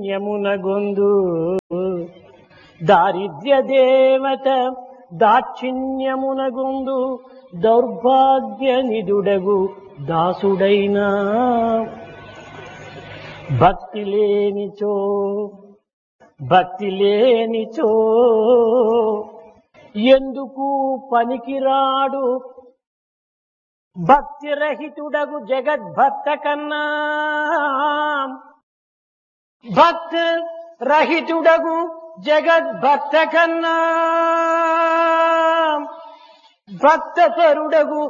దాక్షిణ్యమునగొందు దారిద్ర్య దేవత దాక్షిణ్యమునగొందు దౌర్భాగ్య నిదుడగు దాసుడైనా భక్తి లేనిచో ఎందుకు పనికిరాడు భక్తి రహితుడగు జగద్భక్త కన్నా భక్తి రహితుడగు జగద్భక్త కన్నా భక్త పరుడగు